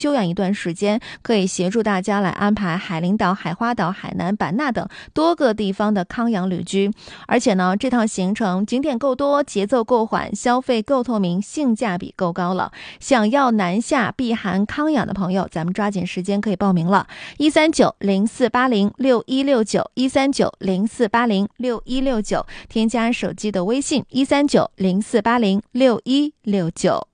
休养一段时间，可以协助大家来安排海陵岛、海花岛、海南、版纳等多个地方的康养旅居。而且呢，这趟行程景点够多，节奏够缓，消费够透明，性价比够高了。想要南下避寒康养的朋友，咱们抓紧时间可以报名了。13904806169，13904806169，添加手机的微信13904806169。